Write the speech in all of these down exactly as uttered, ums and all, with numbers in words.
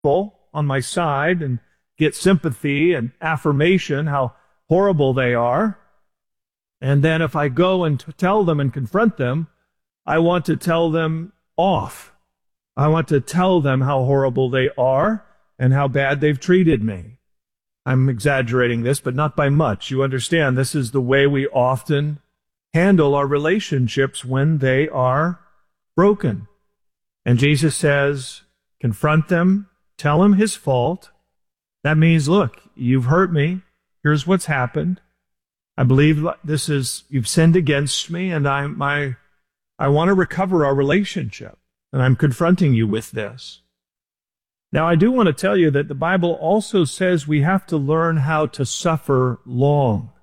people on my side and get sympathy and affirmation how horrible they are. And then if I go and t- tell them and confront them, I want to tell them off. I want to tell them how horrible they are and how bad they've treated me. I'm exaggerating this, but not by much. You understand, this is the way we often handle our relationships when they are broken. And Jesus says, confront them, tell him his fault. That means, look, you've hurt me. Here's what's happened. I believe this is, you've sinned against me, and I, my, I want to recover our relationship. And I'm confronting you with this. Now, I do want to tell you that the Bible also says we have to learn how to suffer long.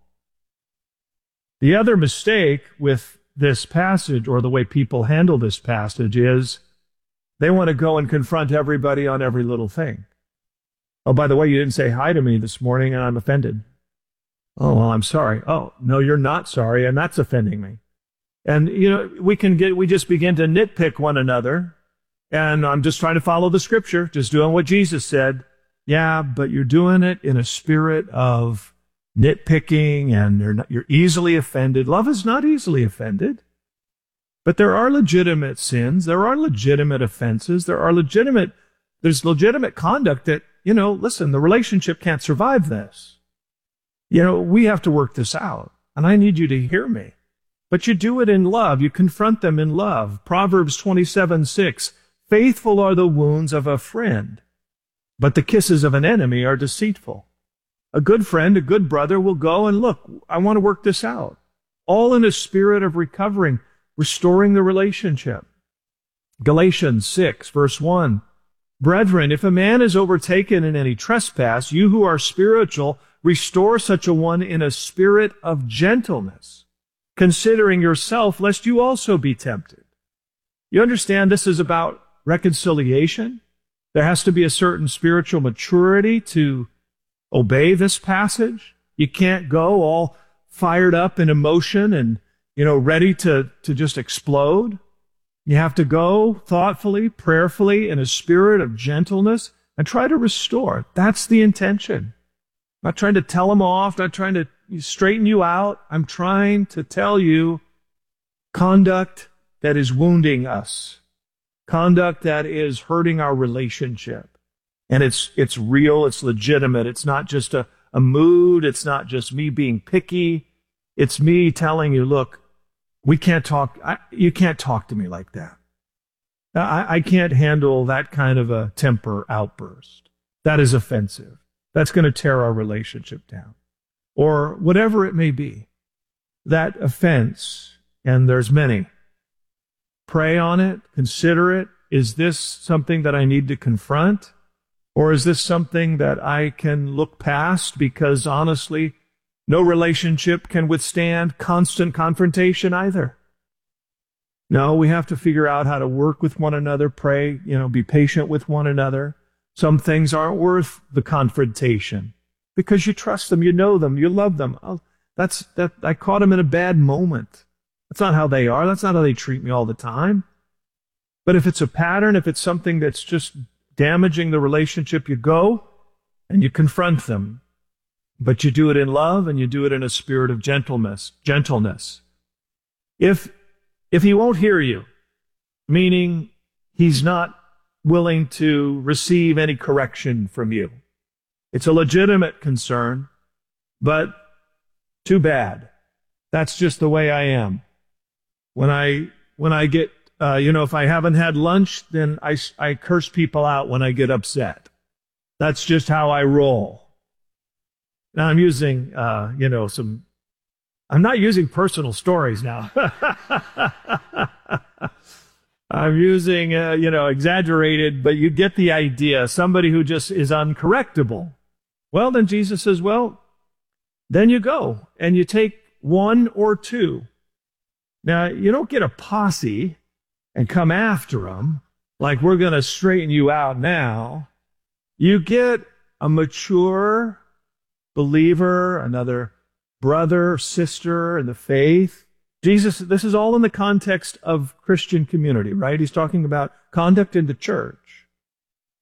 The other mistake with this passage, or the way people handle this passage, is they want to go and confront everybody on every little thing. Oh, by the way, you didn't say hi to me this morning, and I'm offended. Oh, well, I'm sorry. Oh, no, you're not sorry, and that's offending me. And, you know, we can get, we just begin to nitpick one another. And I'm just trying to follow the scripture, just doing what Jesus said. Yeah, but you're doing it in a spirit of nitpicking, and you're, not, you're easily offended. Love is not easily offended. But there are legitimate sins. There are legitimate offenses. There are legitimate, there's legitimate conduct that, you know, listen, the relationship can't survive this. You know, we have to work this out. And I need you to hear me. But you do it in love. You confront them in love. Proverbs twenty-seven six. Faithful are the wounds of a friend, but the kisses of an enemy are deceitful. A good friend, a good brother will go and look, I want to work this out. All in a spirit of recovering, restoring the relationship. Galatians six, verse one. Brethren, if a man is overtaken in any trespass, you who are spiritual, restore such a one in a spirit of gentleness, considering yourself, lest you also be tempted. You understand this is about reconciliation? There has to be a certain spiritual maturity to obey this passage. You can't go all fired up in emotion and, you know, ready to, to just explode. You have to go thoughtfully, prayerfully, in a spirit of gentleness and try to restore. That's the intention. I'm not trying to tell them off, not trying to straighten you out. I'm trying to tell you conduct that is wounding us, conduct that is hurting our relationship. And it's it's real, it's legitimate. It's not just a, a mood. It's not just me being picky. It's me telling you, look, we can't talk, I, you can't talk to me like that. I, I can't handle that kind of a temper outburst. That is offensive. That's going to tear our relationship down. Or whatever it may be. That offense, and there's many. Pray on it, consider it. Is this something that I need to confront? Or is this something that I can look past because honestly, no relationship can withstand constant confrontation either? No, we have to figure out how to work with one another, pray, you know, be patient with one another. Some things aren't worth the confrontation because you trust them, you know them, you love them. Oh, that's that. I caught them in a bad moment. That's not how they are. That's not how they treat me all the time. But if it's a pattern, if it's something that's just damaging the relationship, you go and you confront them. But you do it in love and you do it in a spirit of gentleness. Gentleness. If if he won't hear you, meaning he's not willing to receive any correction from you, it's a legitimate concern, but too bad. That's just the way I am. When I when I get, uh, you know, if I haven't had lunch, then I, I curse people out when I get upset. That's just how I roll. Now I'm using, uh, you know, some, I'm not using personal stories now. I'm using, uh, you know, exaggerated, but you get the idea. Somebody who just is uncorrectable. Well, then Jesus says, well, then you go and you take one or two. Now, you don't get a posse and come after them like we're going to straighten you out now. You get a mature believer, another brother, sister in the faith. Jesus, this is all in the context of Christian community, right? He's talking about conduct in the church.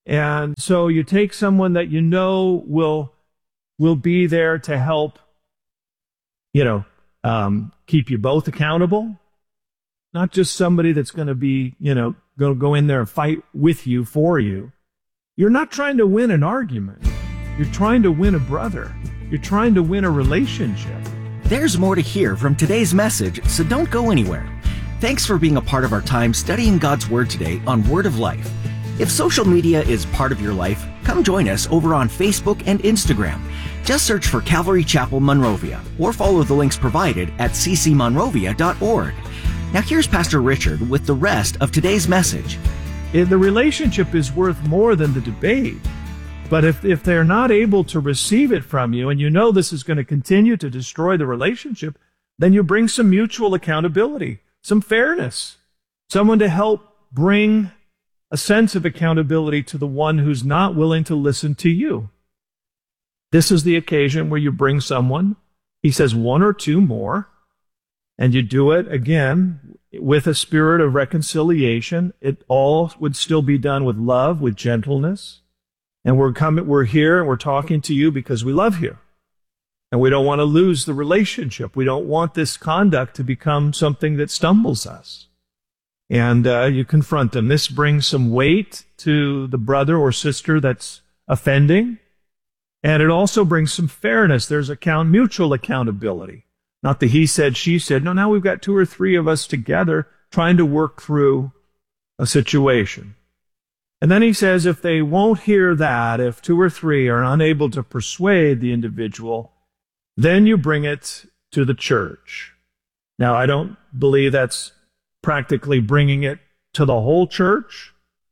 And so you take someone that you know will, will be there to help, you know, um, keep you both accountable. Not just somebody that's going to be, you know, going to go in there and fight with you, for you. You're not trying to win an argument. You're trying to win a brother. You're trying to win a relationship. There's more to hear from today's message, so don't go anywhere. Thanks for being a part of our time studying God's Word today on Word of Life. If social media is part of your life, come join us over on Facebook and Instagram. Just search for Calvary Chapel Monrovia or follow the links provided at c c monrovia dot org. Now here's Pastor Richard with the rest of today's message. The relationship is worth more than the debate. But if, if they're not able to receive it from you, and you know this is going to continue to destroy the relationship, then you bring some mutual accountability, some fairness, someone to help bring a sense of accountability to the one who's not willing to listen to you. This is the occasion where you bring someone, he says one or two more, and you do it again with a spirit of reconciliation. It all would still be done with love, with gentleness. And we're coming, we're here and we're talking to you because we love you. And we don't want to lose the relationship. We don't want this conduct to become something that stumbles us. And uh, you confront them. This brings some weight to the brother or sister that's offending. And it also brings some fairness. There's account, mutual accountability. Not the he said, she said. No, now we've got two or three of us together trying to work through a situation. And then he says, if they won't hear that, if two or three are unable to persuade the individual, then you bring it to the church. Now, I don't believe that's practically bringing it to the whole church,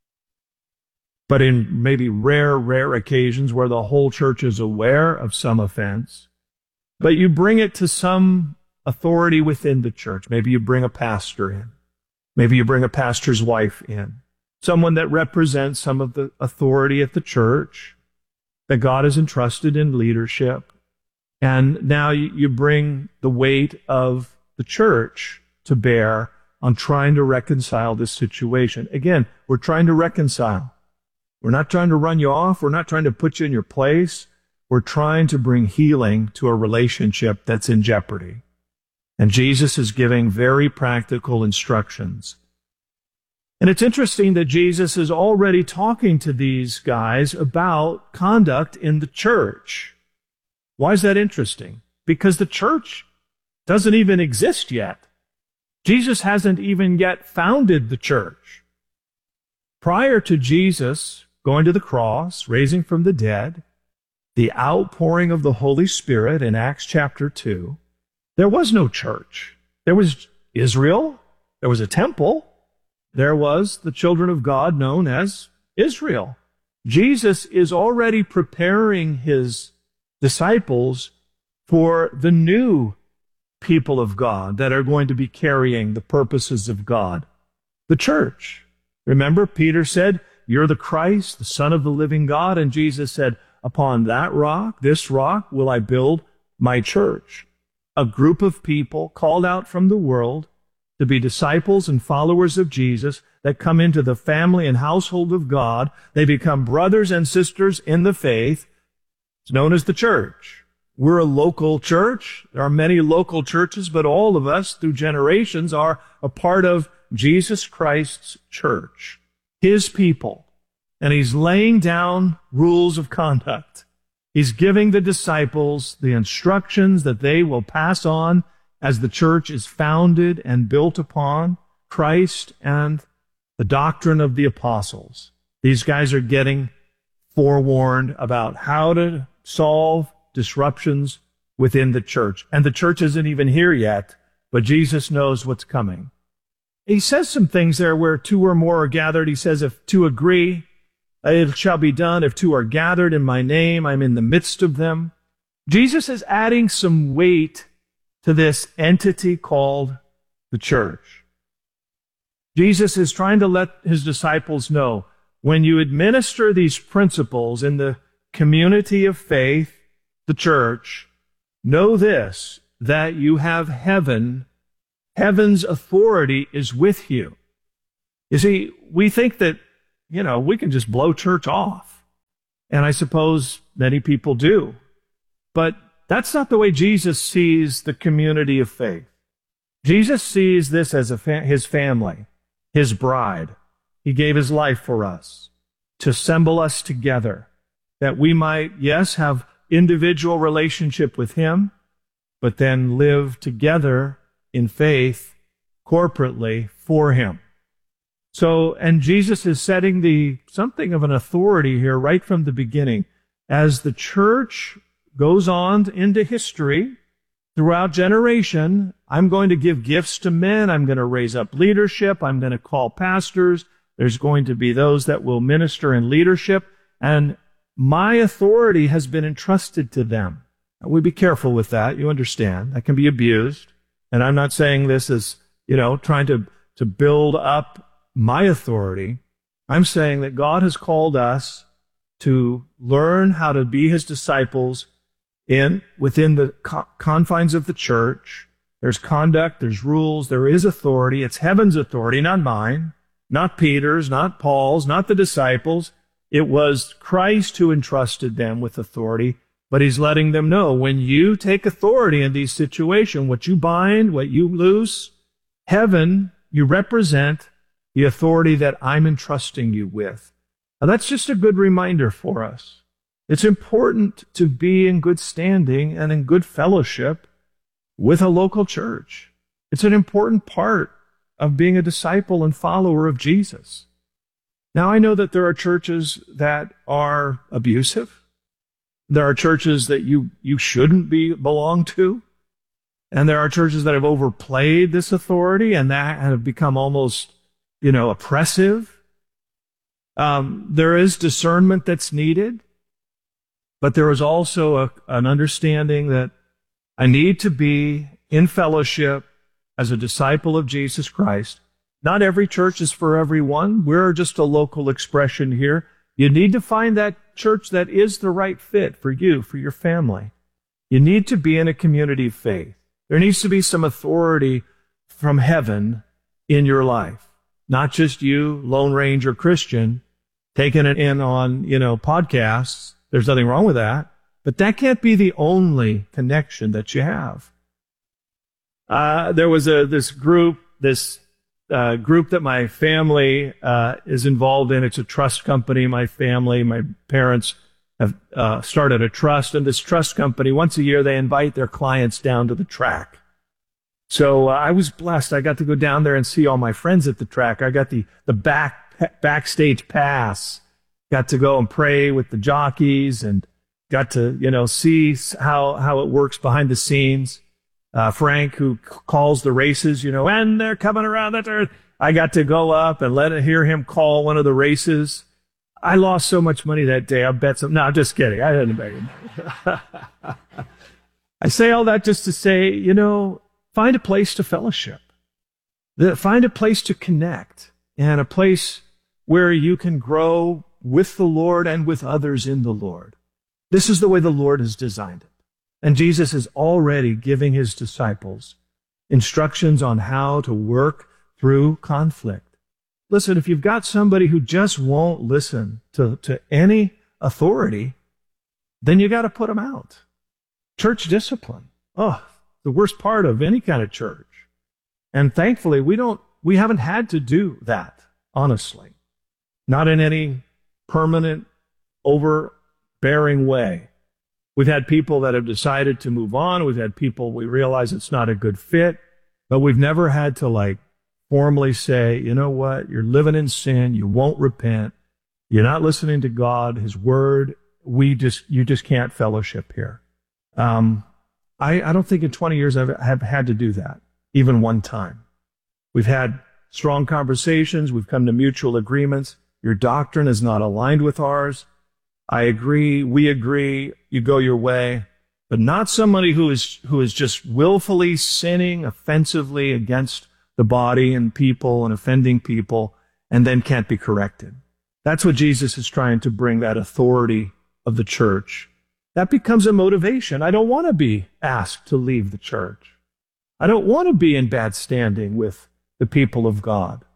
but in maybe rare, rare occasions where the whole church is aware of some offense. But you bring it to some authority within the church. Maybe you bring a pastor in. Maybe you bring a pastor's wife in. Someone that represents some of the authority at the church that God has entrusted in leadership. And now you bring the weight of the church to bear on trying to reconcile this situation. Again, we're trying to reconcile. We're not trying to run you off. We're not trying to put you in your place. We're trying to bring healing to a relationship that's in jeopardy. And Jesus is giving very practical instructions. And it's interesting that Jesus is already talking to these guys about conduct in the church. Why is that interesting? Because the church doesn't even exist yet. Jesus hasn't even yet founded the church. Prior to Jesus going to the cross, raising from the dead, the outpouring of the Holy Spirit in Acts chapter two, there was no church. There was Israel. There was a temple. There was the children of God known as Israel. Jesus is already preparing his disciples for the new people of God that are going to be carrying the purposes of God, the church. Remember, Peter said, "You're the Christ, the Son of the living God." And Jesus said, "Upon that rock, this rock, will I build my church." A group of people called out from the world to be disciples and followers of Jesus that come into the family and household of God. They become brothers and sisters in the faith. It's known as the church. We're a local church. There are many local churches, but all of us through generations are a part of Jesus Christ's church, his people. And he's laying down rules of conduct. He's giving the disciples the instructions that they will pass on as the church is founded and built upon Christ and the doctrine of the apostles. These guys are getting forewarned about how to solve disruptions within the church. And the church isn't even here yet, but Jesus knows what's coming. He says some things there where two or more are gathered. He says, if two agree, it shall be done. If two are gathered in my name, I'm in the midst of them. Jesus is adding some weight to this entity called the church. Jesus is trying to let his disciples know, when you administer these principles in the community of faith, the church, know this, that you have heaven. Heaven's authority is with you. You see, we think that you know, we can just blow church off. And I suppose many people do. But that's not the way Jesus sees the community of faith. Jesus sees this as a fa- his family, his bride. He gave his life for us to assemble us together, that we might, yes, have individual relationship with him, but then live together in faith corporately for him. So, and Jesus is setting the something of an authority here right from the beginning. As the church goes on into history, throughout generation, I'm going to give gifts to men. I'm going to raise up leadership. I'm going to call pastors. There's going to be those that will minister in leadership. And my authority has been entrusted to them. We be careful with that. You understand. That can be abused. And I'm not saying this as, you know, trying to, to build up my authority. I'm saying that God has called us to learn how to be his disciples in within the co- confines of the church. There's conduct, there's rules, there is authority. It's heaven's authority, not mine, not Peter's, not Paul's, not the disciples. It was Christ who entrusted them with authority, but he's letting them know, when you take authority in these situations, what you bind, what you loose, heaven, you represent the authority that I'm entrusting you with. Now, that's just a good reminder for us. It's important to be in good standing and in good fellowship with a local church. It's an important part of being a disciple and follower of Jesus. Now, I know that there are churches that are abusive. There are churches that you, you shouldn't be belong to. And there are churches that have overplayed this authority and that have become almost, you know, oppressive. Um, there is discernment that's needed. But there is also a, an understanding that I need to be in fellowship as a disciple of Jesus Christ. Not every church is for everyone. We're just a local expression here. You need to find that church that is the right fit for you, for your family. You need to be in a community of faith. There needs to be some authority from heaven in your life. Not just you, Lone Ranger Christian, taking it in on, you know, podcasts. There's nothing wrong with that. But that can't be the only connection that you have. Uh, there was a this group, this uh, group that my family uh, is involved in. It's a trust company. My family, my parents have uh, started a trust. And this trust company, once a year, they invite their clients down to the track. So uh, I was blessed. I got to go down there and see all my friends at the track. I got the, the back backstage pass. Got to go and pray with the jockeys and got to, you know, see how, how it works behind the scenes. Uh, Frank, who c- calls the races, you know, and they're coming around that turn. I got to go up and let it, hear him call one of the races. I lost so much money that day. I bet some. No, I'm just kidding. I didn't bet him. I say all that just to say, you know, find a place to fellowship. The, find a place to connect and a place where you can grow with the Lord and with others in the Lord. This is the way the Lord has designed it. And Jesus is already giving his disciples instructions on how to work through conflict. Listen, if you've got somebody who just won't listen to, to any authority, then you got to put them out. Church discipline. Oh, the worst part of any kind of church. And thankfully, we don't, we haven't had to do that, honestly. Not in any permanent, overbearing way. We've had people that have decided to move on. We've had people we realize it's not a good fit, but we've never had to like formally say, you know what, you're living in sin, you won't repent, you're not listening to God, his word, we just, you just can't fellowship here. Um, I, I don't think in twenty years I've, I've had to do that, even one time. We've had strong conversations, we've come to mutual agreements. Your doctrine is not aligned with ours. I agree, we agree, you go your way, but not somebody who is who is just willfully sinning offensively against the body and people and offending people and then can't be corrected. That's what Jesus is trying to bring, that authority of the church. That becomes a motivation. I don't want to be asked to leave the church. I don't want to be in bad standing with the people of God.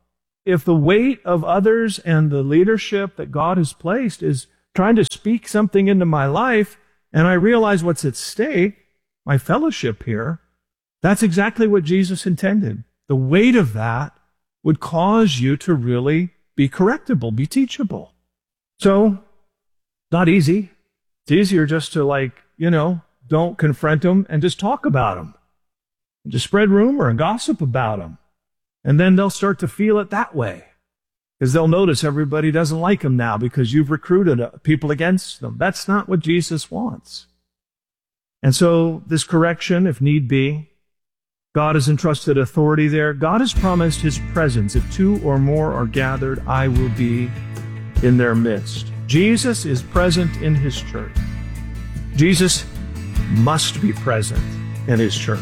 if the weight of others and the leadership that God has placed is trying to speak something into my life, and I realize what's at stake, my fellowship here, that's exactly what Jesus intended. The weight of that would cause you to really be correctable, be teachable. So, not easy. It's easier just to, like, you know, don't confront them and just talk about them. Just spread rumor and gossip about them. And then they'll start to feel it that way. Because they'll notice everybody doesn't like them now because you've recruited people against them. That's not what Jesus wants. And so this correction, if need be, God has entrusted authority there. God has promised his presence. If two or more are gathered, I will be in their midst. Jesus is present in his church. Jesus must be present in his church.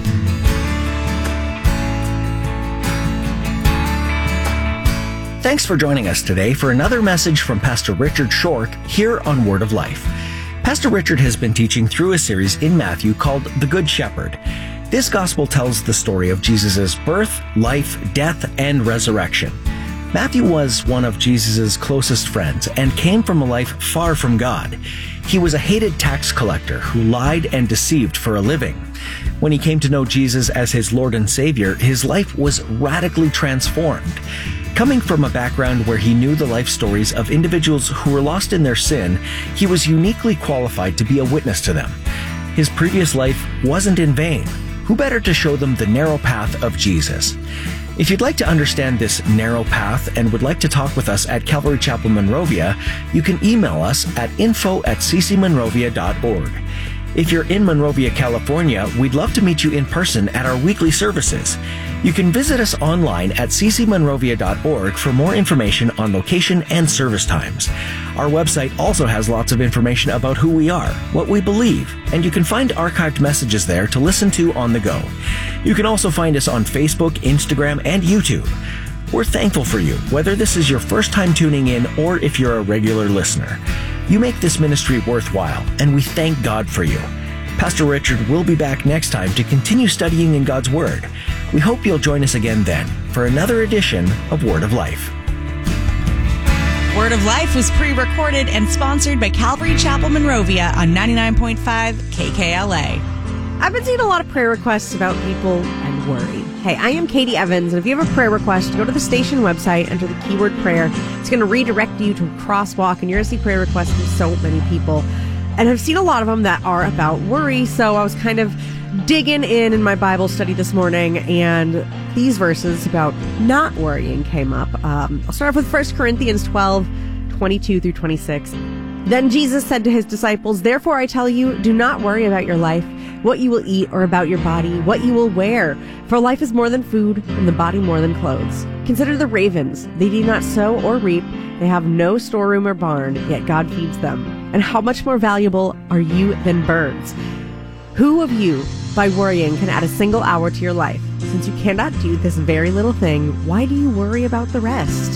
Thanks for joining us today for another message from Pastor Richard Schork here on Word of Life. Pastor Richard has been teaching through a series in Matthew called The Good Shepherd. This gospel tells the story of Jesus' birth, life, death, and resurrection. Matthew was one of Jesus' closest friends and came from a life far from God. He was a hated tax collector who lied and deceived for a living. When he came to know Jesus as his Lord and Savior, his life was radically transformed. Coming from a background where he knew the life stories of individuals who were lost in their sin, he was uniquely qualified to be a witness to them. His previous life wasn't in vain. Who better to show them the narrow path of Jesus? If you'd like to understand this narrow path and would like to talk with us at Calvary Chapel Monrovia, you can email us at info at c c monrovia dot org. If you're in Monrovia, California, we'd love to meet you in person at our weekly services. You can visit us online at c c monrovia dot org for more information on location and service times. Our website also has lots of information about who we are, what we believe, and you can find archived messages there to listen to on the go. You can also find us on Facebook, Instagram, and YouTube. We're thankful for you, whether this is your first time tuning in or if you're a regular listener. You make this ministry worthwhile, and we thank God for you. Pastor Richard will be back next time to continue studying in God's Word. We hope you'll join us again then for another edition of Word of Life. Word of Life was pre-recorded and sponsored by Calvary Chapel Monrovia on ninety-nine point five K K L A. I've been seeing a lot of prayer requests about people and worry. Hey, I am Katie Evans, and if you have a prayer request, go to the station website, enter the keyword prayer. It's going to redirect you to a crosswalk, and you're going to see prayer requests from so many people. And I've seen a lot of them that are about worry, so I was kind of digging in in my Bible study this morning, and these verses about not worrying came up. Um, I'll start off with First Corinthians twelve, twenty-two through twenty-six. Then Jesus said to his disciples, "Therefore I tell you, do not worry about your life, what you will eat, or about your body, what you will wear. For life is more than food, and the body more than clothes. Consider the ravens. They do not sow or reap. They have no storeroom or barn, yet God feeds them. And how much more valuable are you than birds? Who of you, by worrying, can add a single hour to your life? Since you cannot do this very little thing, why do you worry about the rest?"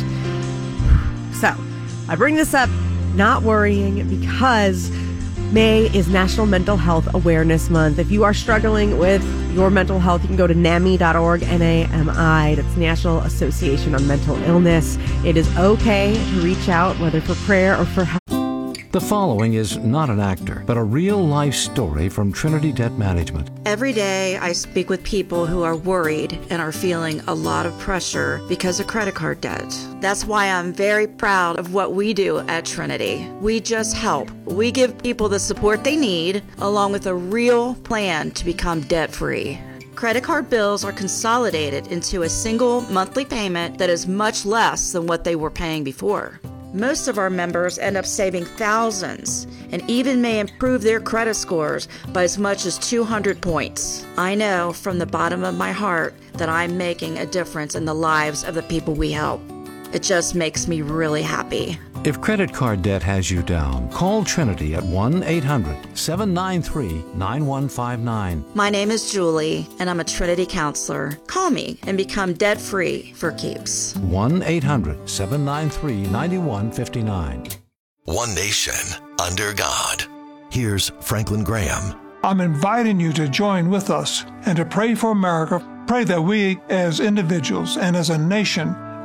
So, I bring this up, not worrying, because May is National Mental Health Awareness Month. If you are struggling with your mental health, you can go to N A M I dot org, N A M I. That's National Association on Mental Illness. It is okay to reach out, whether for prayer or for help. The following is not an actor, but a real-life story from Trinity Debt Management. Every day I speak with people who are worried and are feeling a lot of pressure because of credit card debt. That's why I'm very proud of what we do at Trinity. We just help. We give people the support they need, along with a real plan to become debt-free. Credit card bills are consolidated into a single monthly payment that is much less than what they were paying before. Most of our members end up saving thousands and even may improve their credit scores by as much as two hundred points. I know from the bottom of my heart that I'm making a difference in the lives of the people we help. It just makes me really happy. If credit card debt has you down, call Trinity at one eight hundred, seven nine three, nine one five nine. My name is Julie, and I'm a Trinity counselor. Call me and become debt-free for keeps. one eight hundred, seven nine three, nine one five nine. One nation under God. Here's Franklin Graham. I'm inviting you to join with us and to pray for America. Pray that we as individuals and as a nation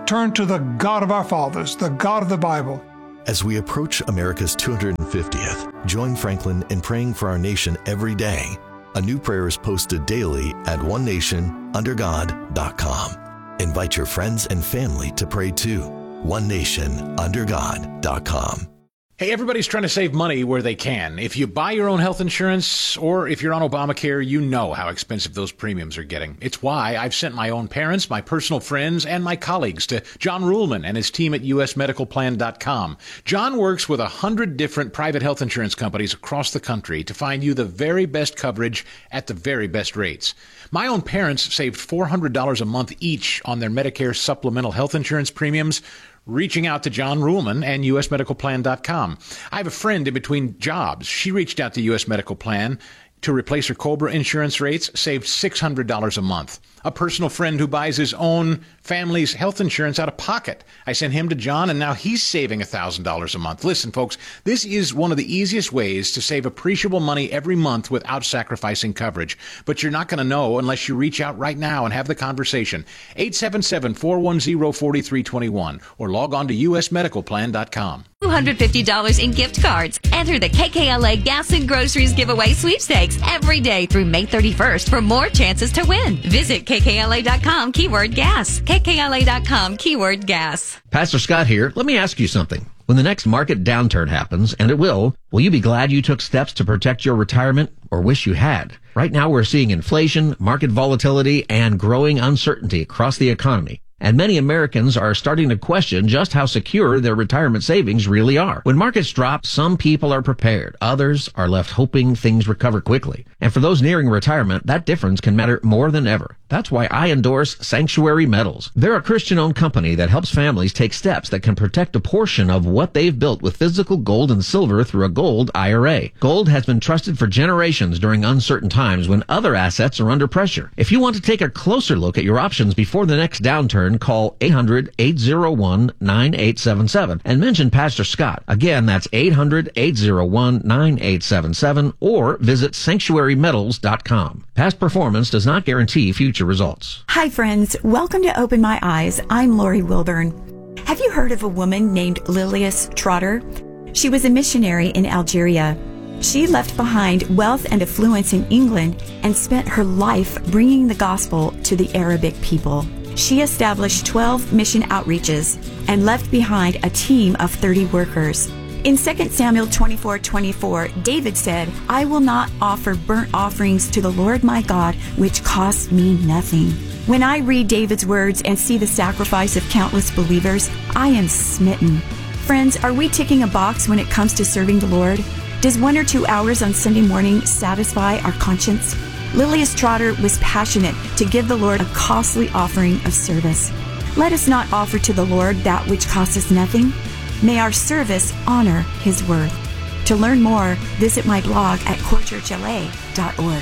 turn to the God of our fathers, the God of the Bible. As we approach America's two hundred fiftieth, join Franklin in praying for our nation every day. A new prayer is posted daily at one nation under god dot com. Invite your friends and family to pray too. one nation under god dot com. Hey, everybody's trying to save money where they can. If you buy your own health insurance or if you're on Obamacare, you know how expensive those premiums are getting. It's why I've sent my own parents, my personal friends, and my colleagues to John Ruhlman and his team at U S medical plan dot com. John works with a hundred different private health insurance companies across the country to find you the very best coverage at the very best rates. My own parents saved four hundred dollars a month each on their Medicare supplemental health insurance premiums, reaching out to John Ruhlman and U S medical plan dot com. I have a friend in between jobs. She reached out to U S Medical Plan to replace her COBRA insurance rates, saved six hundred dollars a month. A personal friend who buys his own family's health insurance out of pocket. I sent him to John, and now he's saving one thousand dollars a month. Listen, folks, this is one of the easiest ways to save appreciable money every month without sacrificing coverage. But you're not going to know unless you reach out right now and have the conversation. eight seven seven, four one zero, four three two one or log on to U S medical plan dot com. two hundred fifty dollars in gift cards. Enter the K K L A Gas and Groceries giveaway sweepstakes every day through May thirty-first for more chances to win. Visit K K L A dot com, keyword gas. K K L A dot com, keyword gas. Pastor Scott here. Let me ask you something. When the next market downturn happens, and it will, will you be glad you took steps to protect your retirement or wish you had? Right now we're seeing inflation, market volatility, and growing uncertainty across the economy. And many Americans are starting to question just how secure their retirement savings really are. When markets drop, some people are prepared. Others are left hoping things recover quickly. And for those nearing retirement, that difference can matter more than ever. That's why I endorse Sanctuary Metals. They're a Christian-owned company that helps families take steps that can protect a portion of what they've built with physical gold and silver through a gold I R A. Gold has been trusted for generations during uncertain times when other assets are under pressure. If you want to take a closer look at your options before the next downturn, call eight hundred, eight oh one, nine eight seven seven and mention Pastor Scott. Again, that's eight hundred, eight oh one, nine eight seven seven or visit sanctuary metals dot com. Past performance does not guarantee future results. Hi friends, welcome to Open My Eyes. I'm Lori Wilburn. Have you heard of a woman named Lilias Trotter? She was a missionary in Algeria. She left behind wealth and affluence in England and spent her life bringing the gospel to the Arabic people. She established twelve mission outreaches and left behind a team of thirty workers. In Second Samuel twenty-four twenty-four, David said, I will not offer burnt offerings to the Lord my God, which cost me nothing. When I read David's words and see the sacrifice of countless believers, I am smitten. Friends, are we ticking a box when it comes to serving the Lord? Does one or two hours on Sunday morning satisfy our conscience? Lilias Trotter was passionate to give the Lord a costly offering of service. Let us not offer to the Lord that which costs us nothing. May our service honor His worth. To learn more, visit my blog at core church L A dot org.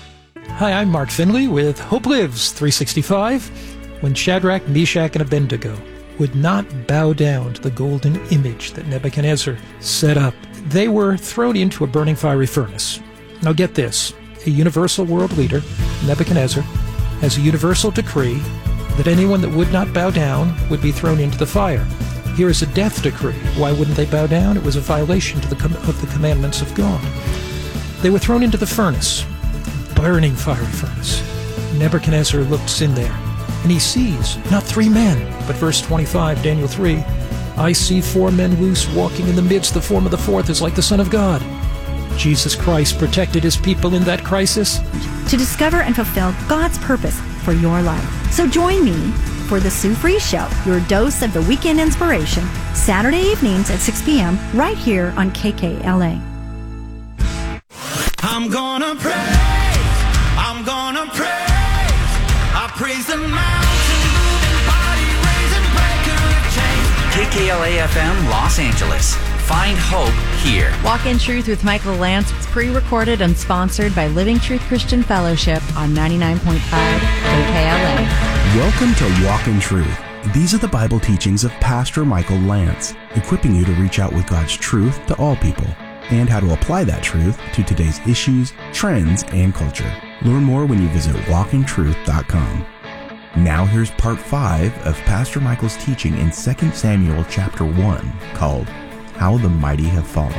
Hi, I'm Mark Finley with Hope Lives three sixty-five. When Shadrach, Meshach, and Abednego would not bow down to the golden image that Nebuchadnezzar set up, they were thrown into a burning fiery furnace. Now get this. A universal world leader, Nebuchadnezzar, has a universal decree that anyone that would not bow down would be thrown into the fire. Here is a death decree. Why wouldn't they bow down? It was a violation to the com- of the commandments of God. They were thrown into the furnace, burning fiery furnace. Nebuchadnezzar looks in there, and he sees not three men, but verse twenty-five, Daniel three, I see four men loose walking in the midst. The form of the fourth is like the Son of God. Jesus Christ protected His people in that crisis to discover and fulfill God's purpose for your life. So join me for the Sue Free Show, your dose of the weekend inspiration, Saturday evenings at six p.m. right here on K K L A. I'm gonna praise, I'm gonna praise, I praise the mountain moving, body raising, breaker of chains. K K L A F M Los Angeles. Find hope here. Walk in Truth with Michael Lance. It's pre-recorded and sponsored by Living Truth Christian Fellowship on ninety-nine point five K K L A. Welcome to Walk in Truth. These are the Bible teachings of Pastor Michael Lance, equipping you to reach out with God's truth to all people and how to apply that truth to today's issues, trends, and culture. Learn more when you visit walk in truth dot com. Now here's part five of Pastor Michael's teaching in Second Samuel chapter one, called How the Mighty Have Fallen.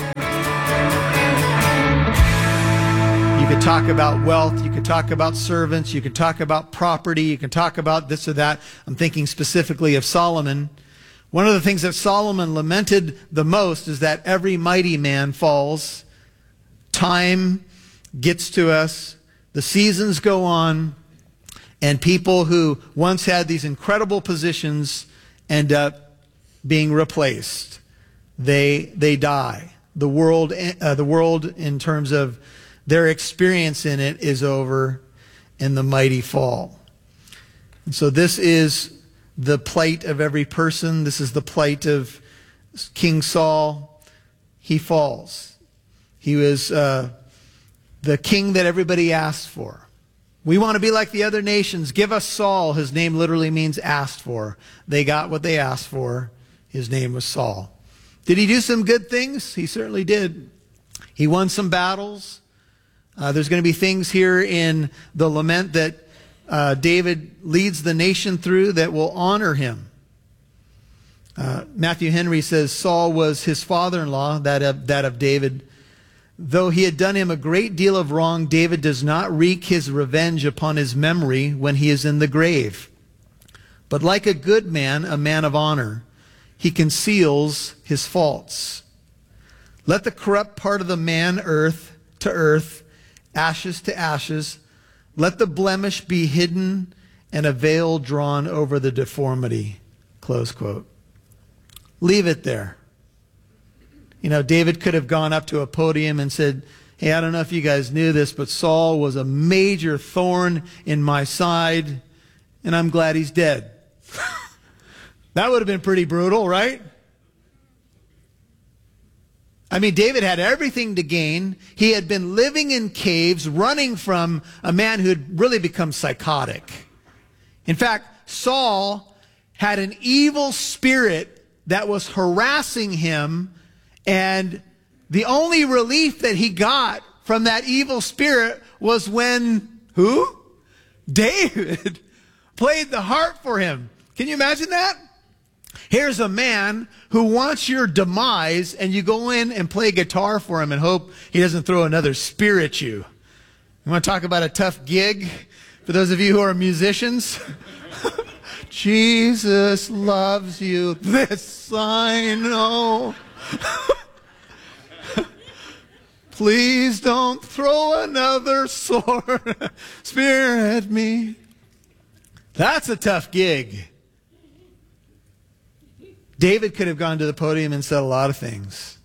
You could talk about wealth, you could talk about servants, you could talk about property, you can talk about this or that. I'm thinking specifically of Solomon. One of the things that Solomon lamented the most is that every mighty man falls. Time gets to us, the seasons go on, and people who once had these incredible positions end up being replaced. They they die. The world, uh, the world in terms of their experience in it is over, and the mighty fall. And so this is the plight of every person. This is the plight of King Saul. He falls. He was uh, the king that everybody asked for. We want to be like the other nations. Give us Saul. His name literally means asked for. They got what they asked for. His name was Saul. Did he do some good things? He certainly did. He won some battles. Uh, there's going to be things here in the lament that uh, David leads the nation through that will honor him. Uh, Matthew Henry says Saul was his father-in-law, that of, that of David. Though he had done him a great deal of wrong, David does not wreak his revenge upon his memory when he is in the grave. But like a good man, a man of honor, he conceals his faults. Let the corrupt part of the man earth to earth, ashes to ashes. Let the blemish be hidden and a veil drawn over the deformity. Close quote. Leave it there. You know, David could have gone up to a podium and said, hey, I don't know if you guys knew this, but Saul was a major thorn in my side, and I'm glad he's dead. That would have been pretty brutal, right? I mean, David had everything to gain. He had been living in caves, running from a man who had really become psychotic. In fact, Saul had an evil spirit that was harassing him, and the only relief that he got from that evil spirit was when, who? David played the harp for him. Can you imagine that? Here's a man who wants your demise, and you go in and play guitar for him and hope he doesn't throw another spear at you. You want to talk about a tough gig for those of you who are musicians? Jesus loves you, this I know. Please don't throw another sword, spear at me. That's a tough gig. David could have gone to the podium and said a lot of things.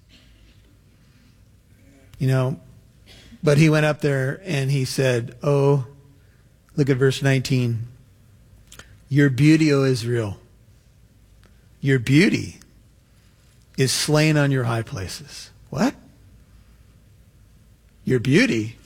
You know, but he went up there and he said, oh, look at verse nineteen. Your beauty, O Israel, your beauty is slain on your high places. What? Your beauty?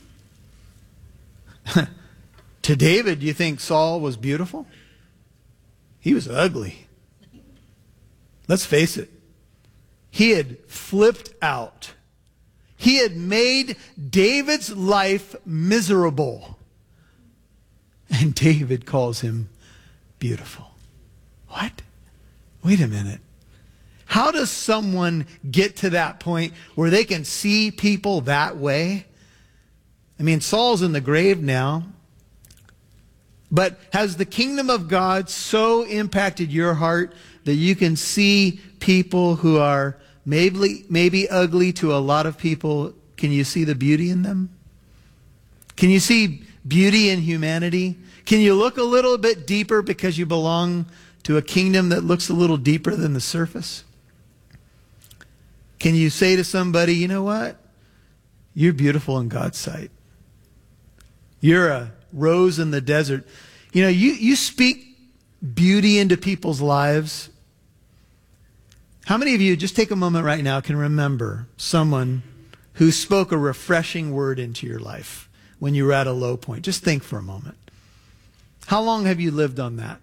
To David, do you think Saul was beautiful? He was ugly. Let's face it. He had flipped out. He had made David's life miserable. And David calls him beautiful. What? Wait a minute. How does someone get to that point where they can see people that way? I mean, Saul's in the grave now. But has the kingdom of God so impacted your heart that you can see people who are maybe, maybe ugly to a lot of people? Can you see the beauty in them? Can you see beauty in humanity? Can you look a little bit deeper because you belong to a kingdom that looks a little deeper than the surface? Can you say to somebody, you know what? You're beautiful in God's sight. You're a rose in the desert. You know, you, you speak beauty into people's lives. How many of you, just take a moment right now, can remember someone who spoke a refreshing word into your life when you were at a low point? Just think for a moment. How long have you lived on that?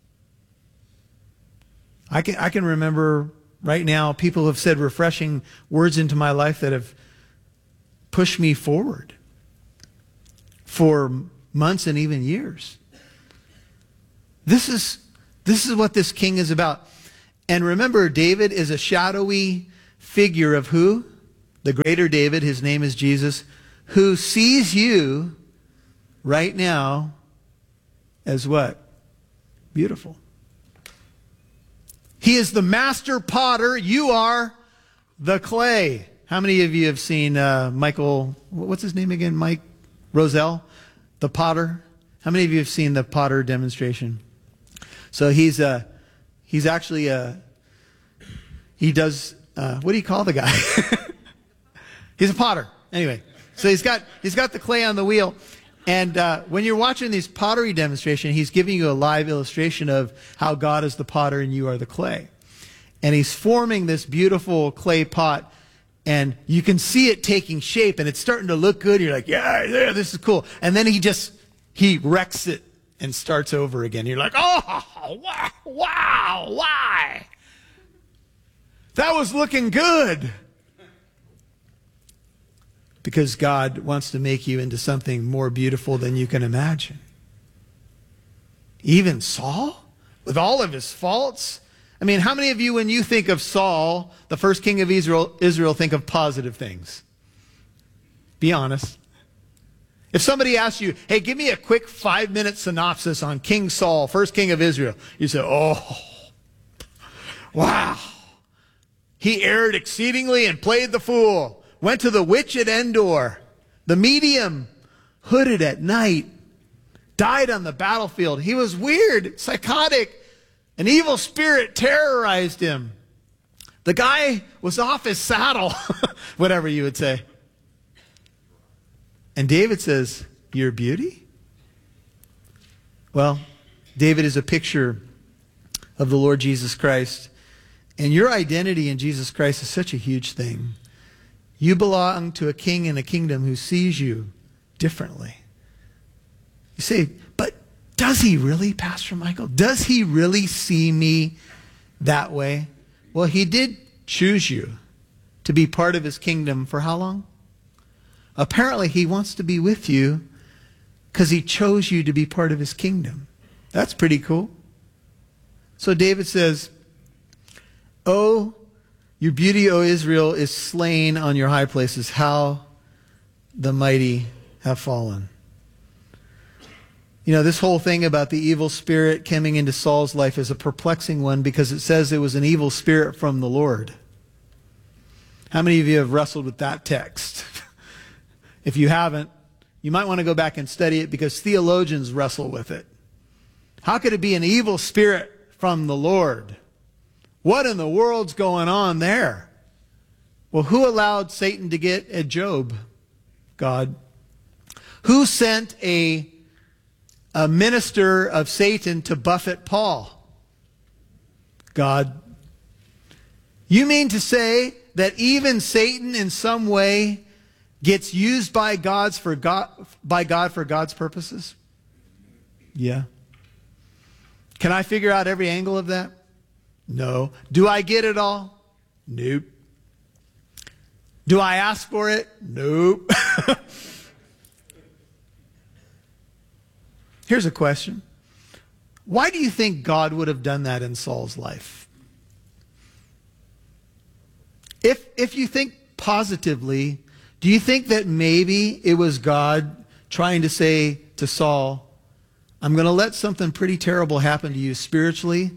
I can, I can remember right now people have said refreshing words into my life that have pushed me forward for months and even years. This is, this is what this king is about. And remember, David is a shadowy figure of who? The greater David, his name is Jesus, who sees you right now as what? Beautiful. He is the master potter. You are the clay. How many of you have seen uh, Michael, what's his name again? Mike Roselle, the potter? How many of you have seen the potter demonstration? So he's a, he's actually a, he does, uh, what do you call the guy? He's a potter. Anyway, so he's got, he's got the clay on the wheel. And uh, when you're watching these pottery demonstration, he's giving you a live illustration of how God is the potter and you are the clay. And he's forming this beautiful clay pot, and you can see it taking shape, and it's starting to look good. You're like, yeah, yeah, this is cool. And then he just, he wrecks it and starts over again. You're like, oh, wow, wow, why? That was looking good. Because God wants to make you into something more beautiful than you can imagine. Even Saul, with all of his faults. I mean, how many of you, when you think of Saul, the first king of Israel, Israel, think of positive things? Be honest. If somebody asks you, hey, give me a quick five-minute synopsis on King Saul, first king of Israel, you say, oh, wow. He erred exceedingly and played the fool. Went to the witch at Endor, the medium, hooded at night, died on the battlefield. He was weird, psychotic. An evil spirit terrorized him. The guy was off his saddle, whatever you would say. And David says, "Your beauty?" Well, David is a picture of the Lord Jesus Christ. And your identity in Jesus Christ is such a huge thing. You belong to a king and a kingdom who sees you differently. You say, but does he really, Pastor Michael? Does he really see me that way? Well, he did choose you to be part of his kingdom for how long? Apparently, he wants to be with you because he chose you to be part of his kingdom. That's pretty cool. So David says, oh, your beauty, O Israel, is slain on your high places. How the mighty have fallen. You know, this whole thing about the evil spirit coming into Saul's life is a perplexing one because it says it was an evil spirit from the Lord. How many of you have wrestled with that text? If you haven't, you might want to go back and study it because theologians wrestle with it. How could it be an evil spirit from the Lord? What in the world's going on there? Well, who allowed Satan to get at Job? God. Who sent a, a minister of Satan to buffet Paul? God. You mean to say that even Satan in some way gets used by God's for God, by God for God's purposes? Yeah. Can I figure out every angle of that? No. Do I get it all? Nope. Do I ask for it? Nope. Here's a question. Why do you think God would have done that in Saul's life? If, if you think positively, do you think that maybe it was God trying to say to Saul, I'm going to let something pretty terrible happen to you spiritually,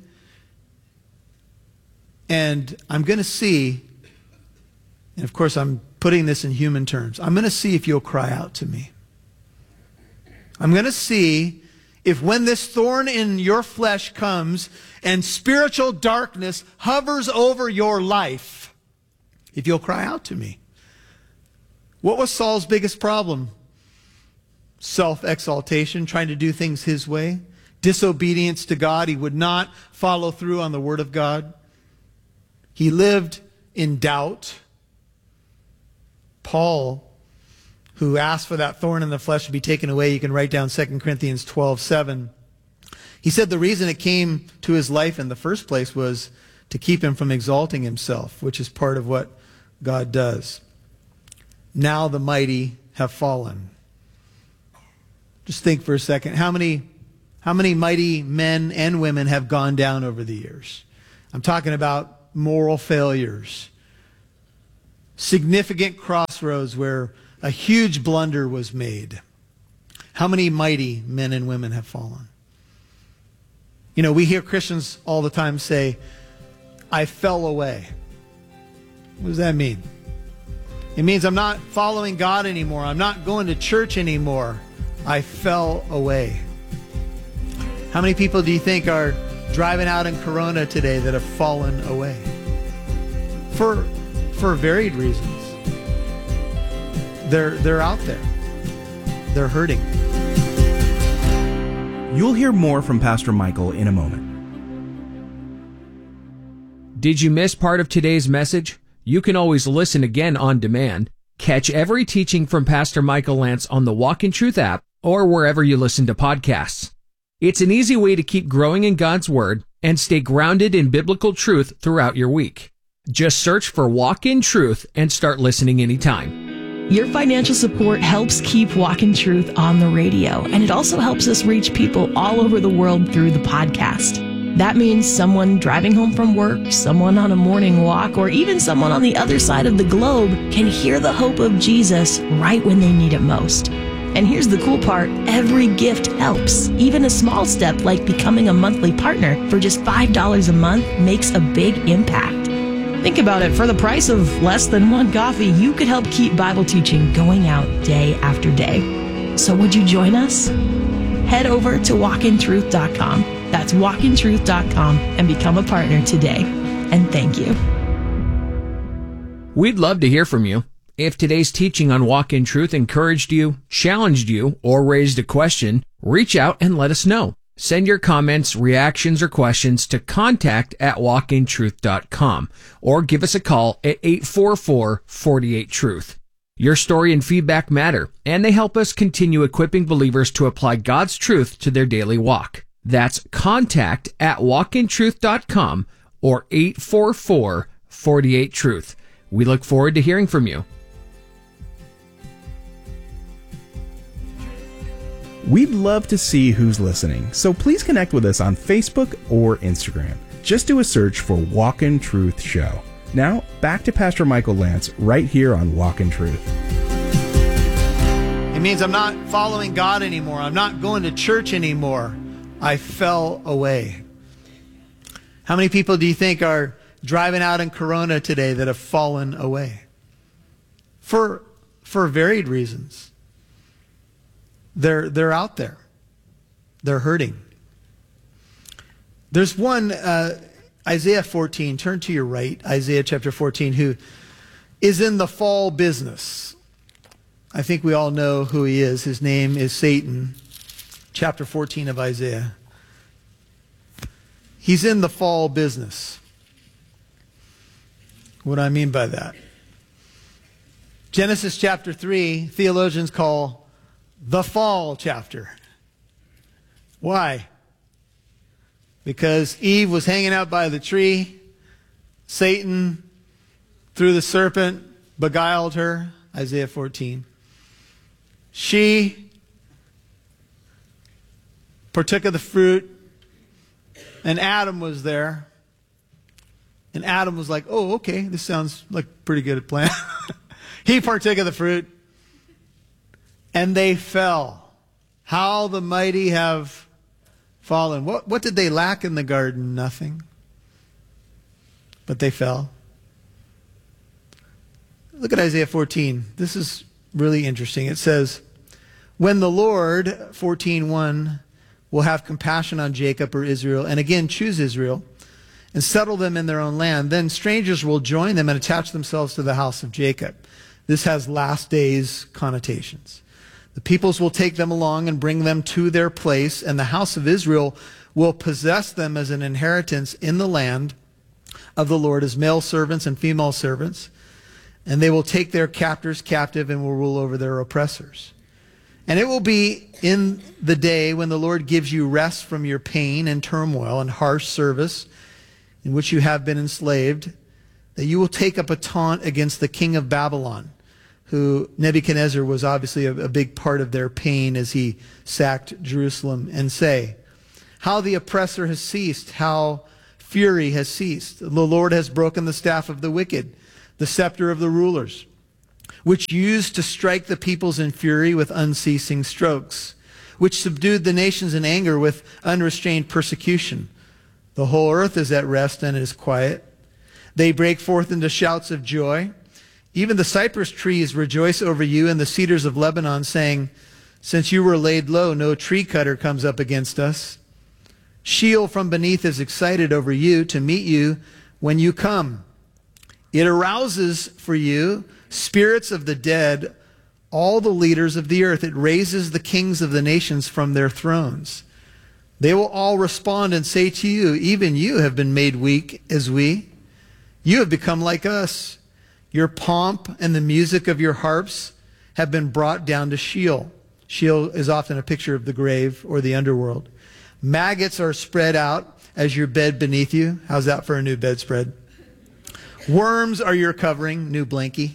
and I'm going to see, and of course I'm putting this in human terms, I'm going to see if you'll cry out to me. I'm going to see if when this thorn in your flesh comes and spiritual darkness hovers over your life, if you'll cry out to me. What was Saul's biggest problem? Self-exaltation, trying to do things his way. Disobedience to God. He would not follow through on the word of God. He lived in doubt. Paul, who asked for that thorn in the flesh to be taken away, you can write down Second Corinthians twelve seven. He said the reason it came to his life in the first place was to keep him from exalting himself, which is part of what God does. Now the mighty have fallen. Just think for a second. How many, How many mighty men and women have gone down over the years? I'm talking about moral failures, significant crossroads where a huge blunder was made. How many mighty men and women have fallen? You know, we hear Christians all the time say, I fell away. What does that mean? It means I'm not following God anymore. I'm not going to church anymore. I fell away. How many people do you think are driving out in Corona today that have fallen away? For, for varied reasons. They're, they're out there. They're hurting. You'll hear more from Pastor Michael in a moment. Did you miss part of today's message? You can always listen again on demand. Catch every teaching from Pastor Michael Lance on the Walk in Truth app or wherever you listen to podcasts. It's an easy way to keep growing in God's Word and stay grounded in biblical truth throughout your week. Just search for Walk in Truth and start listening anytime. Your financial support helps keep Walk in Truth on the radio, and it also helps us reach people all over the world through the podcast. That means someone driving home from work, someone on a morning walk, or even someone on the other side of the globe can hear the hope of Jesus right when they need it most. And here's the cool part, every gift helps. Even a small step like becoming a monthly partner for just five dollars a month makes a big impact. Think about it, for the price of less than one coffee, you could help keep Bible teaching going out day after day. So would you join us? Head over to walk in truth dot com. That's walk in truth dot com and become a partner today. And thank you. We'd love to hear from you. If today's teaching on Walk in Truth encouraged you, challenged you, or raised a question, reach out and let us know. Send your comments, reactions, or questions to contact at walk in truth dot com or give us a call at eight four four, four eight, truth. Your story and feedback matter, and they help us continue equipping believers to apply God's truth to their daily walk. That's contact at walk in truth dot com or eight four four, four eight, truth. We look forward to hearing from you. We'd love to see who's listening, so please connect with us on Facebook or Instagram. Just do a search for Walk in Truth Show. Now, back to Pastor Michael Lance right here on Walk in Truth. It means I'm not following God anymore. I'm not going to church anymore. I fell away. How many people do you think are driving out in Corona today that have fallen away? For, for varied reasons. They're, they're out there. They're hurting. There's one, uh, Isaiah fourteen, turn to your right, Isaiah chapter fourteen, who is in the fall business. I think we all know who he is. His name is Satan. Chapter fourteen of Isaiah. He's in the fall business. What do I mean by that? Genesis chapter three, theologians call the fall chapter. Why? Because Eve was hanging out by the tree. Satan, through the serpent, beguiled her. Isaiah fourteen. She partook of the fruit, and Adam was there. And Adam was like, oh, okay, this sounds like a pretty good plan. He partook of the fruit. And they fell. How the mighty have fallen. What, what did they lack in the garden? Nothing. But they fell. Look at Isaiah fourteen. This is really interesting. It says, when the Lord, fourteen one, will have compassion on Jacob or Israel, and again choose Israel, and settle them in their own land, then strangers will join them and attach themselves to the house of Jacob. This has last days connotations. The peoples will take them along and bring them to their place, and the house of Israel will possess them as an inheritance in the land of the Lord as male servants and female servants. And they will take their captors captive and will rule over their oppressors. And it will be in the day when the Lord gives you rest from your pain and turmoil and harsh service in which you have been enslaved, that you will take up a taunt against the king of Babylon, who Nebuchadnezzar was obviously a, a big part of their pain as he sacked Jerusalem, and say, how the oppressor has ceased, how fury has ceased. The Lord has broken the staff of the wicked, the scepter of the rulers, which used to strike the peoples in fury with unceasing strokes, which subdued the nations in anger with unrestrained persecution. The whole earth is at rest and is quiet. They break forth into shouts of joy. Even the cypress trees rejoice over you, and the cedars of Lebanon, saying, since you were laid low, no tree cutter comes up against us. Sheol from beneath is excited over you to meet you when you come. It arouses for you spirits of the dead, all the leaders of the earth. It raises the kings of the nations from their thrones. They will all respond and say to you, even you have been made weak as we. You have become like us. Your pomp and the music of your harps have been brought down to Sheol. Sheol is often a picture of the grave or the underworld. Maggots are spread out as your bed beneath you. How's that for a new bedspread? Worms are your covering, new blankie.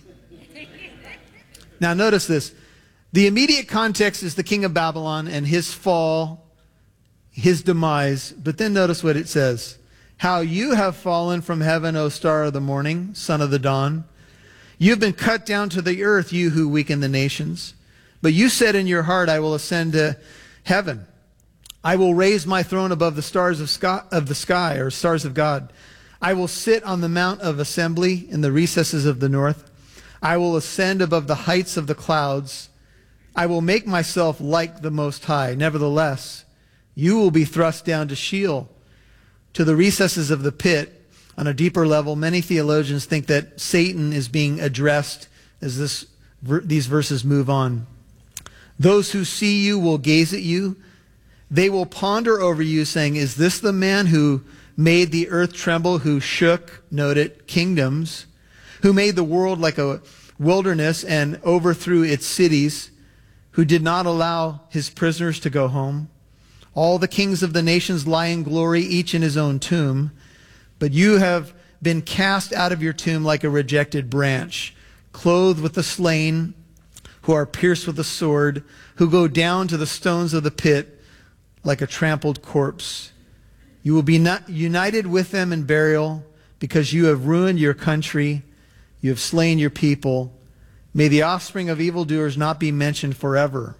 Now notice this. The immediate context is the king of Babylon and his fall, his demise. But then notice what it says. How you have fallen from heaven, O star of the morning, son of the dawn. You have been cut down to the earth, you who weaken the nations. But you said in your heart, I will ascend to heaven. I will raise my throne above the stars of sky, of the sky, or stars of God. I will sit on the mount of assembly in the recesses of the north. I will ascend above the heights of the clouds. I will make myself like the Most High. Nevertheless, you will be thrust down to Sheol, to the recesses of the pit. On a deeper level, many theologians think that Satan is being addressed as this, these verses move on. Those who see you will gaze at you. They will ponder over you, saying, is this the man who made the earth tremble, who shook, note it, kingdoms, who made the world like a wilderness and overthrew its cities, who did not allow his prisoners to go home? All the kings of the nations lie in glory, each in his own tomb. But you have been cast out of your tomb like a rejected branch, clothed with the slain, who are pierced with the sword, who go down to the stones of the pit like a trampled corpse. You will be not united with them in burial, because you have ruined your country. You have slain your people. May the offspring of evildoers not be mentioned forever.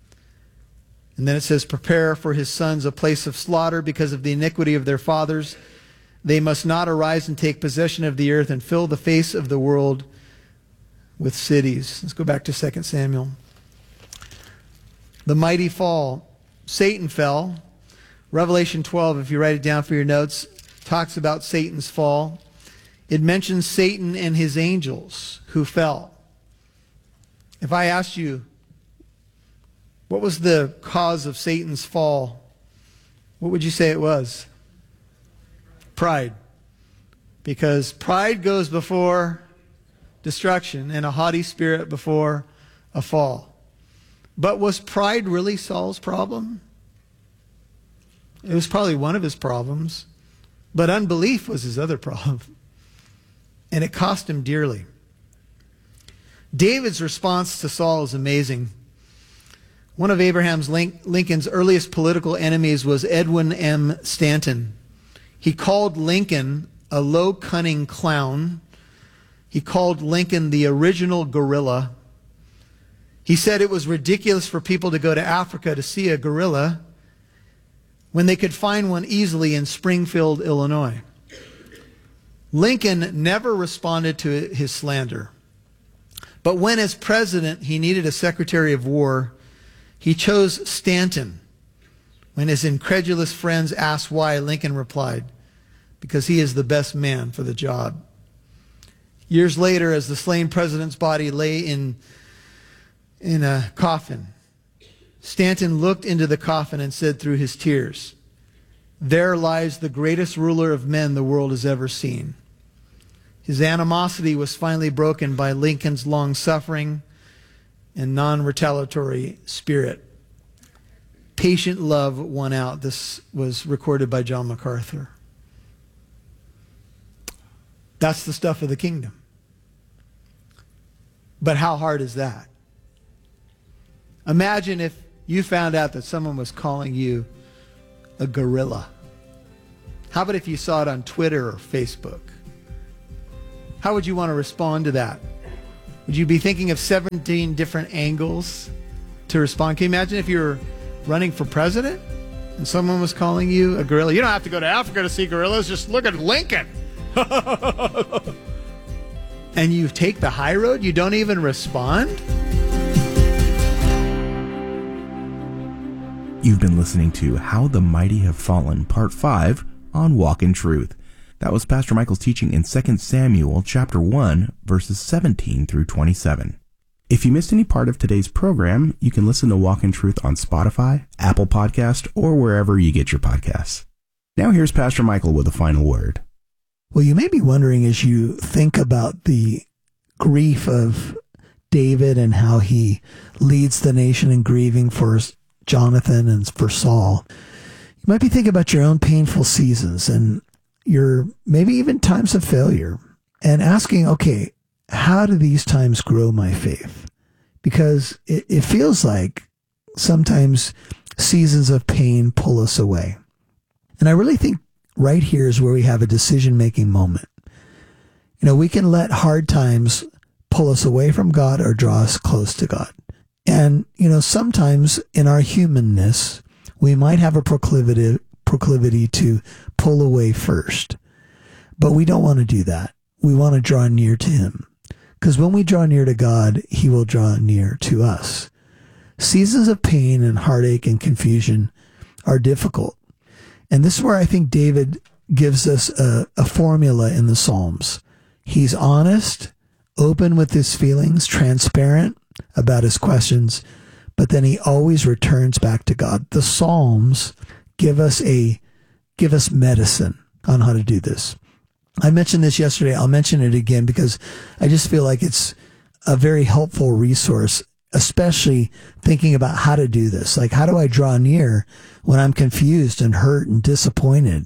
And then it says, prepare for his sons a place of slaughter because of the iniquity of their fathers. They must not arise and take possession of the earth and fill the face of the world with cities. Let's go back to Second Samuel. The mighty fall. Satan fell. Revelation twelve, if you write it down for your notes, talks about Satan's fall. It mentions Satan and his angels who fell. If I asked you, what was the cause of Satan's fall? What would you say it was? Pride. Because pride goes before destruction and a haughty spirit before a fall. But was pride really Saul's problem? It was probably one of his problems. But unbelief was his other problem. And it cost him dearly. David's response to Saul is amazing. One of Abraham Lincoln's earliest political enemies was Edwin M. Stanton. He called Lincoln a low, cunning clown. He called Lincoln the original gorilla. He said it was ridiculous for people to go to Africa to see a gorilla when they could find one easily in Springfield, Illinois. Lincoln never responded to his slander. But when, as president, he needed a secretary of war, he chose Stanton. When his incredulous friends asked why, Lincoln replied, because he is the best man for the job. Years later, as the slain president's body lay in, in a coffin, Stanton looked into the coffin and said through his tears, there lies the greatest ruler of men the world has ever seen. His animosity was finally broken by Lincoln's long suffering and non-retaliatory spirit. Patient love won out. This was recorded by John MacArthur. That's the stuff of the kingdom. But how hard is that? Imagine if you found out that someone was calling you a gorilla? How about if you saw it on Twitter or Facebook? How would you want to respond to that? Would you be thinking of seventeen different angles to respond? Can you imagine if you were running for president and someone was calling you a gorilla? You don't have to go to Africa to see gorillas. Just look at Lincoln. And you take the high road? You don't even respond? You've been listening to How the Mighty Have Fallen, Part five on Walk in Truth. That was Pastor Michael's teaching in Second Samuel chapter one, verses seventeen through twenty-seven. If you missed any part of today's program, you can listen to Walk in Truth on Spotify, Apple Podcast, or wherever you get your podcasts. Now here's Pastor Michael with a final word. Well, you may be wondering as you think about the grief of David and how he leads the nation in grieving for Jonathan and for Saul. You might be thinking about your own painful seasons and your maybe even times of failure and asking, okay, how do these times grow my faith? Because it, it feels like sometimes seasons of pain pull us away. And I really think right here is where we have a decision-making moment. You know, we can let hard times pull us away from God or draw us close to God. And, you know, sometimes in our humanness, we might have a proclivity, proclivity to pull away first. But we don't want to do that. We want to draw near to Him. Because when we draw near to God, He will draw near to us. Seasons of pain and heartache and confusion are difficult. And this is where I think David gives us a, a formula in the Psalms. He's honest, open with his feelings, transparent about his questions, but then he always returns back to God. The Psalms give us a give us medicine on how to do this. I mentioned this yesterday. I'll mention it again because I just feel like it's a very helpful resource, especially thinking about how to do this. Like, how do I draw near when I'm confused and hurt and disappointed?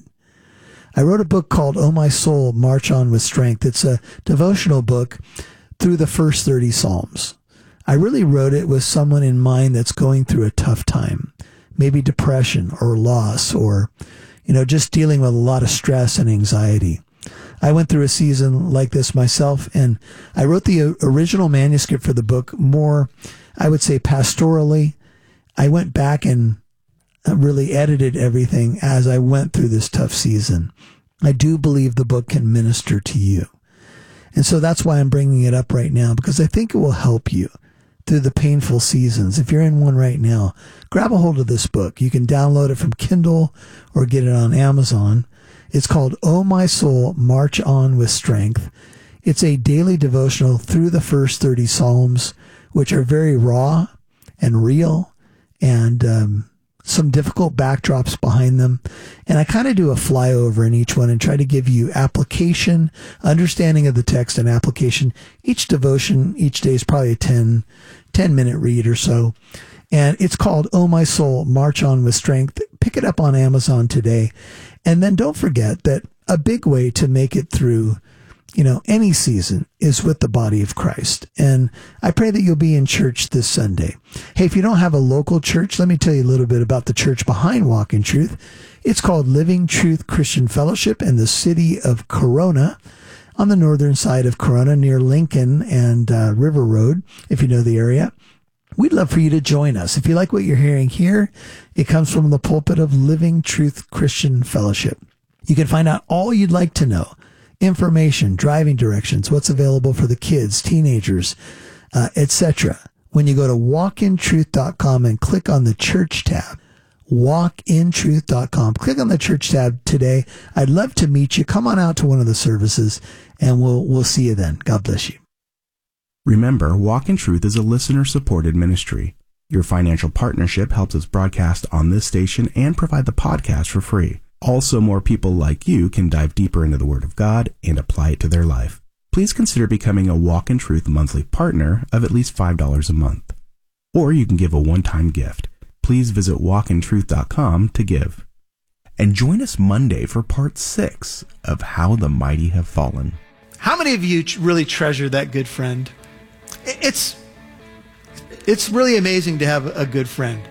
I wrote a book called Oh My Soul, March On With Strength. It's a devotional book through the first thirty Psalms. I really wrote it with someone in mind that's going through a tough time, maybe depression or loss or, you know, just dealing with a lot of stress and anxiety. I went through a season like this myself, and I wrote the original manuscript for the book more, I would say, pastorally. I went back and really edited everything as I went through this tough season. I do believe the book can minister to you. And so that's why I'm bringing it up right now, because I think it will help you through the painful seasons. If you're in one right now, grab a hold of this book. You can download it from Kindle or get it on Amazon. It's called Oh My Soul, March On With Strength. It's a daily devotional through the first thirty Psalms, which are very raw and real and um, some difficult backdrops behind them. And I kind of do a flyover in each one and try to give you application, understanding of the text and application. Each devotion, each day is probably a ten, ten minute read or so. And it's called Oh My Soul, March On With Strength. Pick it up on Amazon today. And then don't forget that a big way to make it through, you know, any season is with the body of Christ. And I pray that you'll be in church this Sunday. Hey, if you don't have a local church, let me tell you a little bit about the church behind Walk in Truth. It's called Living Truth Christian Fellowship in the city of Corona, on the northern side of Corona near Lincoln and uh, River Road, if you know the area. We'd love for you to join us. If you like what you're hearing here, it comes from the pulpit of Living Truth Christian Fellowship. You can find out all you'd like to know. Information, driving directions, what's available for the kids, teenagers, uh, et cetera. When you go to walk in truth dot com and click on the church tab, walk in truth dot com. Click on the church tab today. I'd love to meet you. Come on out to one of the services, and we'll we'll see you then. God bless you. Remember, Walk in Truth is a listener-supported ministry. Your financial partnership helps us broadcast on this station and provide the podcast for free. Also, more people like you can dive deeper into the Word of God and apply it to their life. Please consider becoming a Walk in Truth monthly partner of at least five dollars a month. Or you can give a one-time gift. Please visit walk in truth dot com to give. And join us Monday for part six of How the Mighty Have Fallen. How many of you really treasure that good friend? It's, it's really amazing to have a good friend.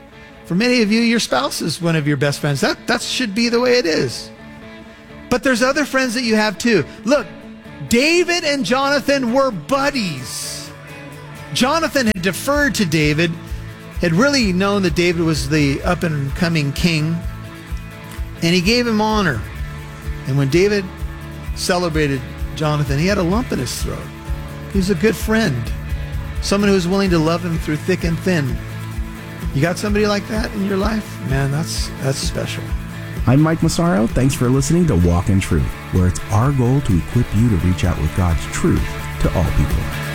For many of you, your spouse is one of your best friends. That, that should be the way it is. But there's other friends that you have too. Look, David and Jonathan were buddies. Jonathan had deferred to David, had really known that David was the up-and-coming king, and he gave him honor. And when David celebrated Jonathan, he had a lump in his throat. He was a good friend, someone who was willing to love him through thick and thin. You got somebody like that in your life? Man, that's that's special. I'm Mike Massaro. Thanks for listening to Walk in Truth, where it's our goal to equip you to reach out with God's truth to all people.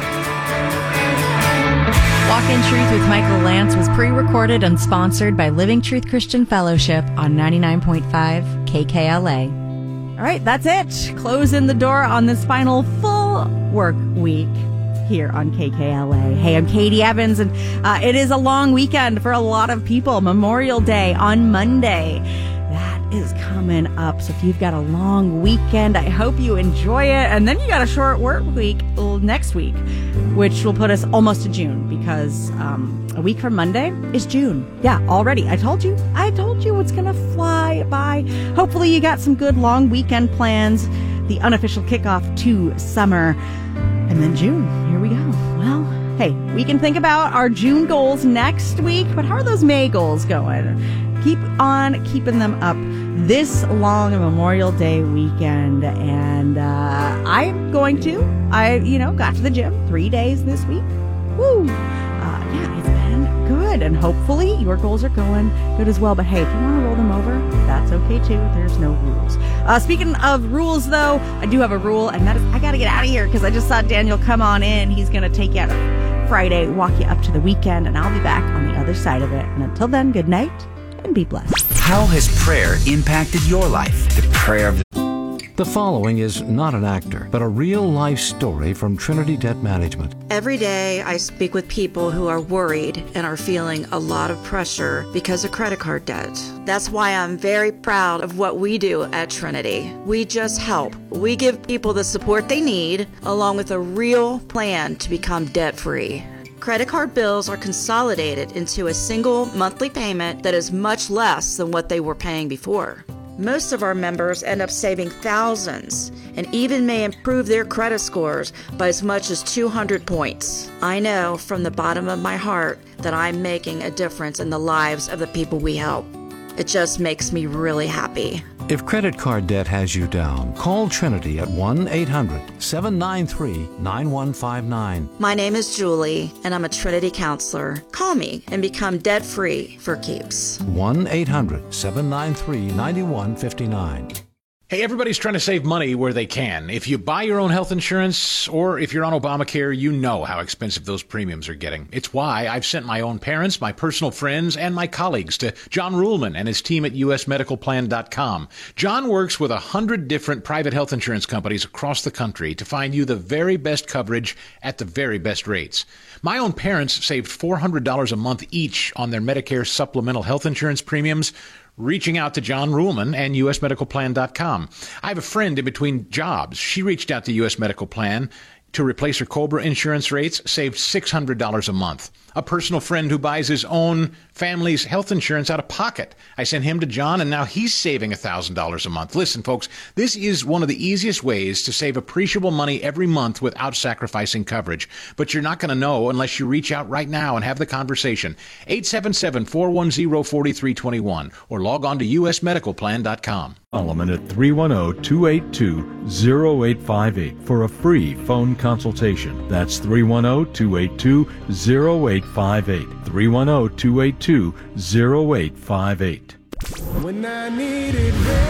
Walk in Truth with Michael Lance was pre-recorded and sponsored by Living Truth Christian Fellowship on ninety-nine point five K K L A. All right, that's it. Closing the door on this final full work week here on K K L A. Hey, I'm Katie Evans, and uh, it is a long weekend for a lot of people. Memorial Day on Monday. That is coming up. So if you've got a long weekend, I hope you enjoy it. And then you got a short work week next week, which will put us almost to June, because um, a week from Monday is June. Yeah, already. I told you. I told you it's going to fly by. Hopefully you got some good long weekend plans. The unofficial kickoff to summer. And then June. Here we go. Well, hey, we can think about our June goals next week, but how are those May goals going? Keep on keeping them up this long Memorial Day weekend. And uh, I'm going to. I, you know, got to the gym three days this week. Woo! Uh, yeah, it's been good. And hopefully your goals are going good as well. But hey, if you want to roll them over, that's okay too. There's no rules. Uh, speaking of rules, though, I do have a rule, and that is I got to get out of here because I just saw Daniel come on in. He's going to take you out of Friday, walk you up to the weekend, and I'll be back on the other side of it. And until then, good night and be blessed. How has prayer impacted your life? The prayer of the The following is not an actor, but a real-life story from Trinity Debt Management. Every day I speak with people who are worried and are feeling a lot of pressure because of credit card debt. That's why I'm very proud of what we do at Trinity. We just help. We give people the support they need, along with a real plan to become debt-free. Credit card bills are consolidated into a single monthly payment that is much less than what they were paying before. Most of our members end up saving thousands and even may improve their credit scores by as much as two hundred points. I know from the bottom of my heart that I'm making a difference in the lives of the people we help. It just makes me really happy. If credit card debt has you down, call Trinity at one eight hundred seven nine three nine one five nine. My name is Julie, and I'm a Trinity counselor. Call me and become debt-free for keeps. one eight hundred seven nine three nine one five nine. Hey, everybody's trying to save money where they can. If you buy your own health insurance or if you're on Obamacare, you know how expensive those premiums are getting. It's why I've sent my own parents, my personal friends, and my colleagues to John Ruhlman and his team at U S medical plan dot com. John works with a hundred different private health insurance companies across the country to find you the very best coverage at the very best rates. My own parents saved four hundred dollars a month each on their Medicare supplemental health insurance premiums, reaching out to John Ruhlman and U S medical plan dot com. I have a friend in between jobs. She reached out to U S Medical Plan to replace her COBRA insurance rates, saved six hundred dollars a month. A personal friend who buys his own family's health insurance out of pocket. I sent him to John, and now he's saving one thousand dollars a month. Listen, folks, this is one of the easiest ways to save appreciable money every month without sacrificing coverage. But you're not going to know unless you reach out right now and have the conversation. eight seven seven, four one zero, four three two one or log on to U S medical plan dot com. Solomon at three one zero, two eight two, zero eight five eight for a free phone consultation. That's three one zero, two eight two, zero eight five eight. three one zero, two eight two, zero eight five eight. When I needed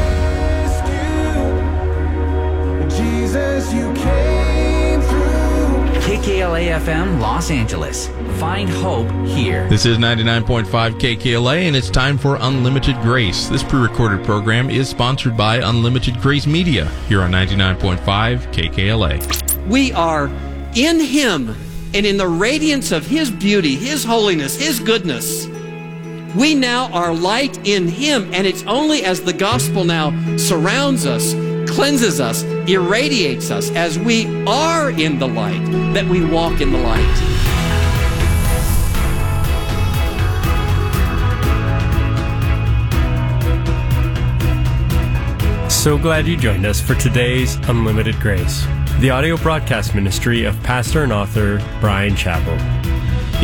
rescue, Jesus, you came through. K K L A F M Los Angeles. Find hope here. This is ninety-nine point five K K L A, and it's time for Unlimited Grace. This pre-recorded program is sponsored by Unlimited Grace Media here on ninety-nine point five K K L A. We are in Him, and in the radiance of His beauty, His holiness, His goodness. We now are light in Him, and it's only as the gospel now surrounds us, cleanses us, irradiates us, as we are in the light, that we walk in the light. so glad you joined us for today's Unlimited Grace, the audio broadcast ministry of pastor and author Brian Chappell.